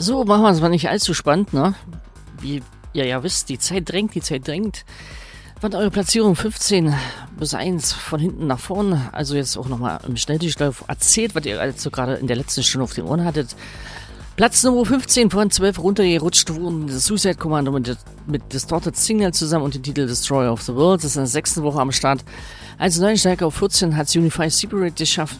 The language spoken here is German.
So, machen wir es mal nicht allzu spannend, ne? Wie ihr ja wisst, die Zeit drängt. Wann eure Platzierung 15 bis 1 von hinten nach vorn, also jetzt auch nochmal im Schnelldurchlauf erzählt, was ihr also gerade in der letzten Stunde auf den Ohren hattet. Platz Nummer 15 von 12 runtergerutscht wurden das Suicide Commando mit Distorted Signal zusammen und den Titel Destroyer of the World. Das ist in der 6. Woche am Start. Als Neuensteiger auf 14 hat es Unified Separate geschafft